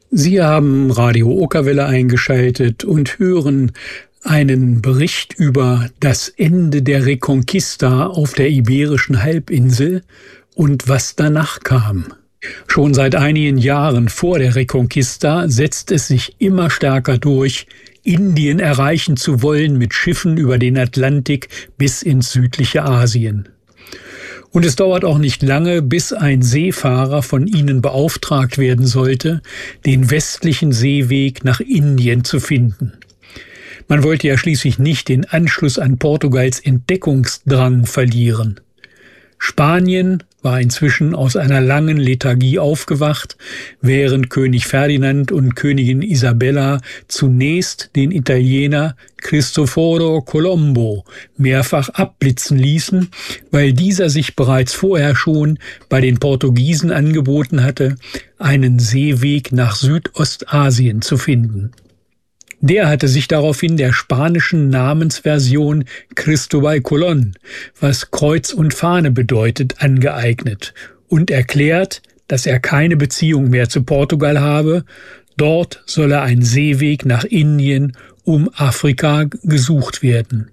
Sie haben Radio Okerwelle eingeschaltet und hören einen Bericht über das Ende der Reconquista auf der Iberischen Halbinsel und was danach kam. Schon seit einigen Jahren vor der Reconquista setzt es sich immer stärker durch, Indien erreichen zu wollen mit Schiffen über den Atlantik bis ins südliche Asien. Und es dauert auch nicht lange, bis ein Seefahrer von ihnen beauftragt werden sollte, den westlichen Seeweg nach Indien zu finden. Man wollte ja schließlich nicht den Anschluss an Portugals Entdeckungsdrang verlieren. Spanien war inzwischen aus einer langen Lethargie aufgewacht, während König Ferdinand und Königin Isabella zunächst den Italiener Cristoforo Colombo mehrfach abblitzen ließen, weil dieser sich bereits vorher schon bei den Portugiesen angeboten hatte, einen Seeweg nach Südostasien zu finden. Der hatte sich daraufhin der spanischen Namensversion Cristóbal Colón, was Kreuz und Fahne bedeutet, angeeignet und erklärt, dass er keine Beziehung mehr zu Portugal habe. Dort solle ein Seeweg nach Indien um Afrika gesucht werden.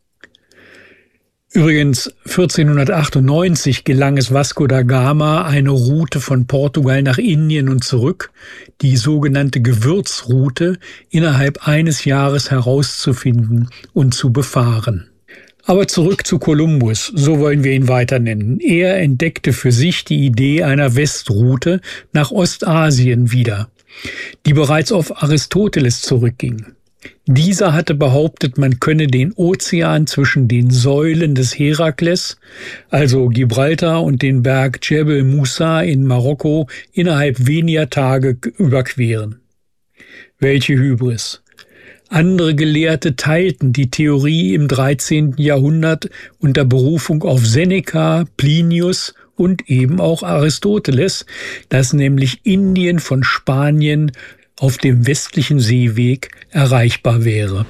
Übrigens, 1498 gelang es Vasco da Gama, eine Route von Portugal nach Indien und zurück, die sogenannte Gewürzroute, innerhalb eines Jahres herauszufinden und zu befahren. Aber zurück zu Kolumbus, so wollen wir ihn weiter nennen. Er entdeckte für sich die Idee einer Westroute nach Ostasien wieder, die bereits auf Aristoteles zurückging. Dieser hatte behauptet, man könne den Ozean zwischen den Säulen des Herakles, also Gibraltar und den Berg Djebel Musa in Marokko, innerhalb weniger Tage überqueren. Welche Hybris! Andere Gelehrte teilten die Theorie im 13. Jahrhundert unter Berufung auf Seneca, Plinius und eben auch Aristoteles, dass nämlich Indien von Spanien auf dem westlichen Seeweg erreichbar wäre.